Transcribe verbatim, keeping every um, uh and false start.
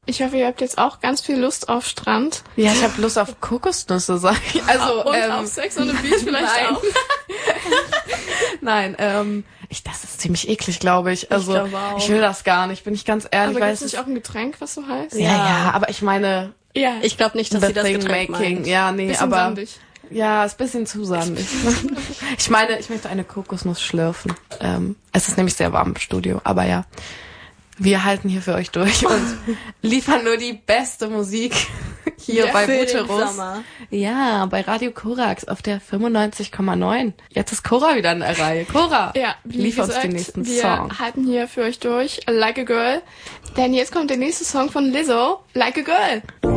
Ich hoffe, ihr habt jetzt auch ganz viel Lust auf Strand. Ja, ich habe Lust auf Kokosnüsse, sag ich. Also, und ähm, auf Sex on the Beach vielleicht nein. auch. Nein, ähm, ich, das ist ziemlich eklig, glaube ich. Also, Ich glaube auch. ich will das gar nicht, bin ich ganz ehrlich. Aber weil gibt's es nicht ist- auch ein Getränk, was so heißt? Ja, ja, aber ich meine, Ja. Ich glaube nicht, dass the sie das thing Getränk making. meint. Ja, nee, Bisschen aber sandig. ja, ist ein bisschen zu sandig. Ich meine, ich möchte eine Kokosnuss schlürfen. Ähm, es ist nämlich sehr warm im Studio, aber ja. Wir halten hier für euch durch und liefern nur die beste Musik hier Ja, bei für den Buterus. Sommer. Ja, bei Radio Korax auf der fünfundneunzig Komma neun. Jetzt ist Cora wieder in der Reihe. Cora, Ja, wie liefer gesagt, uns den nächsten wir Song. halten hier für euch durch Like a Girl. Denn jetzt kommt der nächste Song von Lizzo, Like a Girl.